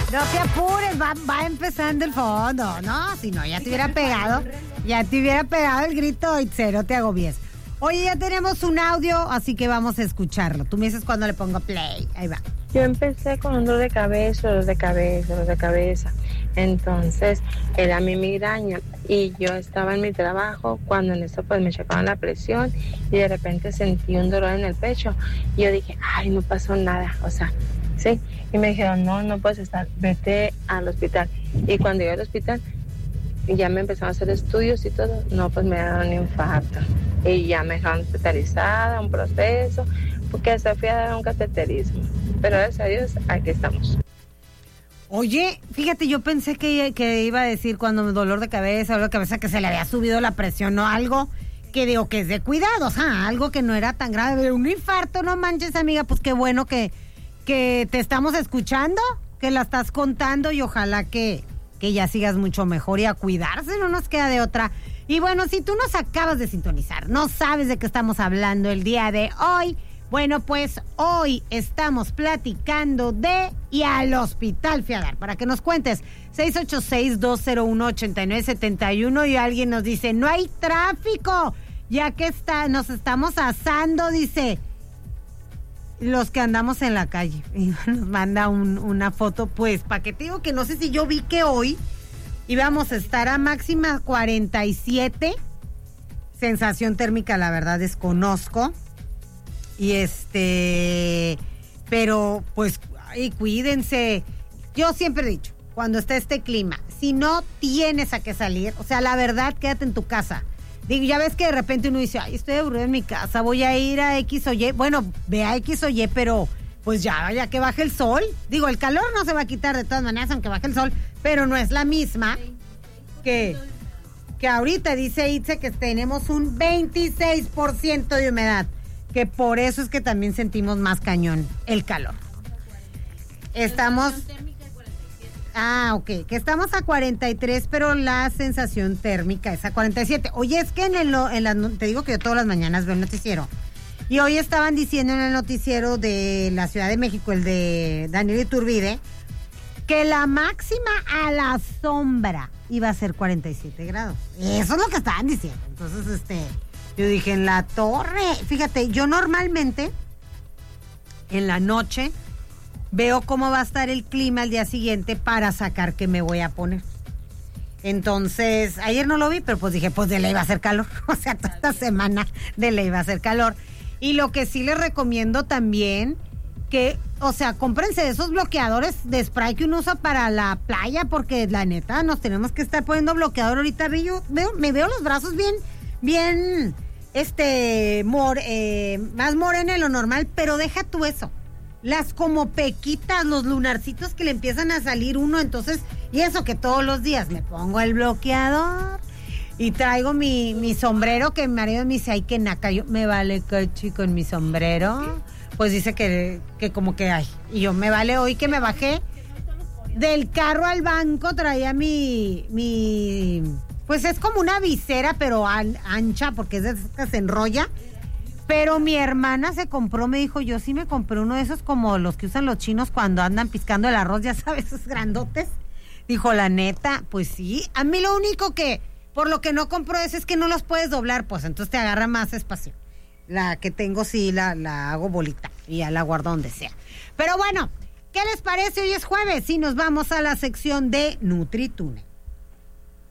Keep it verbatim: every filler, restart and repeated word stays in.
No te apures, va, va empezando el fondo. No, si no, ya te hubiera pegado, ya te hubiera pegado el grito y cero te agobies. Oye, ya tenemos un audio, así que vamos a escucharlo. Tú me dices cuando le pongo play. Ahí va. Yo empecé con un dolor de cabeza, dolor de cabeza, dolor de cabeza. Entonces, era mi migraña y yo estaba en mi trabajo cuando en eso pues me checaban la presión y de repente sentí un dolor en el pecho y yo dije, ay, no pasó nada, o sea, sí. Y me dijeron, no, no puedes estar, vete al hospital. Y cuando llegué al hospital, ya me empezaron a hacer estudios y todo, no, pues me dieron un infarto. Y ya me dejaron hospitalizada, un proceso, porque se fui a dar un cateterismo. Pero gracias a Dios, aquí estamos. Oye, fíjate, yo pensé que, que iba a decir cuando dolor de cabeza, dolor de cabeza, que se le había subido la presión o algo, que digo que es de cuidado, o sea, algo que no era tan grave. Un infarto, no manches, amiga, pues qué bueno que, que te estamos escuchando, que la estás contando y ojalá que, que ya sigas mucho mejor y a cuidarse, no nos queda de otra. Y bueno, si tú nos acabas de sintonizar, no sabes de qué estamos hablando el día de hoy, bueno, pues hoy estamos platicando de y al Hospital Fiadar. Para que nos cuentes, seis ocho seis, dos cero uno, ocho nueve siete uno y alguien nos dice, no hay tráfico, ya que está, nos estamos asando, dice, los que andamos en la calle. Y nos manda un, una foto, pues, para que te digo que no sé si yo vi que hoy íbamos a estar a máxima cuarenta y siete, sensación térmica, la verdad desconozco. Y este, pero pues, ay, cuídense. Yo siempre he dicho, cuando está este clima, si no tienes a qué salir, o sea, la verdad, quédate en tu casa. Digo, ya ves que de repente uno dice, ay, estoy aburrido en mi casa, voy a ir a X o Y. Bueno, ve a X o Y, pero pues ya, ya que baje el sol. Digo, el calor no se va a quitar de todas maneras, aunque baje el sol, pero no es la misma que, que ahorita dice Itze que tenemos un veintiséis por ciento de humedad. Que por eso es que también sentimos más cañón el calor. Estamos... Ah, ok, que estamos a cuarenta y tres, pero la sensación térmica es a cuarenta y siete. Oye, es que en el... En la, te digo que yo todas las mañanas veo el noticiero. Y hoy estaban diciendo en el noticiero de la Ciudad de México, el de Daniel Iturbide, que la máxima a la sombra iba a ser cuarenta y siete grados. Eso es lo que estaban diciendo. Entonces, este... yo dije, en la torre, fíjate, yo normalmente en la noche veo cómo va a estar el clima al día siguiente para sacar qué me voy a poner. Entonces, ayer no lo vi, pero pues dije, pues de ley va a hacer calor. O sea, toda esta semana de ley va a hacer calor. Y lo que sí les recomiendo también, que, o sea, cómprense esos bloqueadores de spray que uno usa para la playa, porque la neta nos tenemos que estar poniendo bloqueador ahorita. Yo veo, me veo los brazos bien, bien... este, mor, eh, más morena de lo normal, pero deja tú eso. Las como pequitas, los lunarcitos que le empiezan a salir uno, entonces, y eso que todos los días me pongo el bloqueador y traigo mi, mi sombrero, que mi marido me dice, ay, que naca, yo, me vale cachi con mi sombrero. Pues dice que, que como que, ay, y yo, me vale hoy que me bajé del carro al banco, traía mi, mi... pues es como una visera, pero an, ancha, porque es de esas que se enrolla. Pero mi hermana se compró, me dijo, yo sí me compré uno de esos como los que usan los chinos cuando andan piscando el arroz, ya sabes, esos grandotes. Dijo, la neta, pues sí. A mí lo único que, por lo que no compro eso es que no los puedes doblar, pues entonces te agarra más espacio. La que tengo sí la, la hago bolita y ya la guardo donde sea. Pero bueno, ¿qué les parece? Hoy es jueves y nos vamos a la sección de NutriTune.